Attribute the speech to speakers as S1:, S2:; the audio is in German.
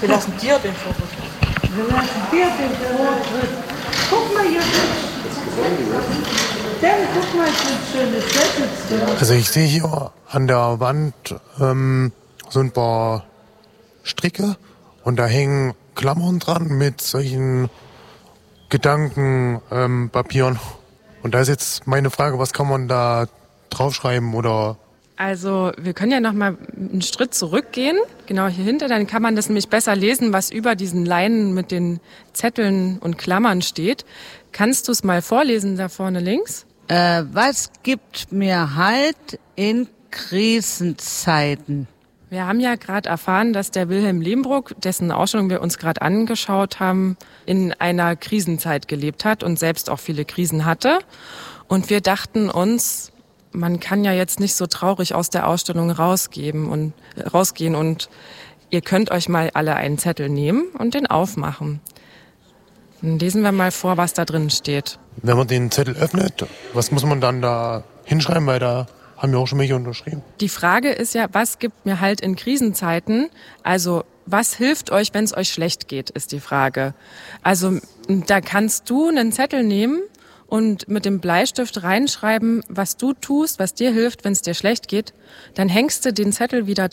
S1: Wir lassen dir den Vortritt.
S2: Guck mal hier. Dann guck mal, so ein schönes Zettel.
S3: Also ich sehe hier an der Wand so ein paar Stricke und da hängen Klammern dran mit solchen Gedankenpapieren. Und da ist jetzt meine Frage, was kann man da draufschreiben oder...
S4: Also wir können ja noch mal einen Schritt zurückgehen, genau hier hinter, dann kann man das nämlich besser lesen, was über diesen Leinen mit den Zetteln und Klammern steht. Kannst du es mal vorlesen da vorne links?
S2: Was gibt mir Halt in Krisenzeiten?
S4: Wir haben ja gerade erfahren, dass der Wilhelm Lehmbruck, dessen Ausstellung wir uns gerade angeschaut haben, in einer Krisenzeit gelebt hat und selbst auch viele Krisen hatte. Und wir dachten uns, man kann ja jetzt nicht so traurig aus der Ausstellung rausgehen und ihr könnt euch mal alle einen Zettel nehmen und den aufmachen. Dann lesen wir mal vor, was da drin steht.
S3: Wenn man den Zettel öffnet, was muss man dann da hinschreiben, weil da haben wir auch schon welche unterschrieben.
S4: Die Frage ist ja, was gibt mir Halt in Krisenzeiten? Also was hilft euch, wenn es euch schlecht geht, ist die Frage. Also da kannst du einen Zettel nehmen und mit dem Bleistift reinschreiben, was du tust, was dir hilft, wenn es dir schlecht geht. Dann hängst du den Zettel wieder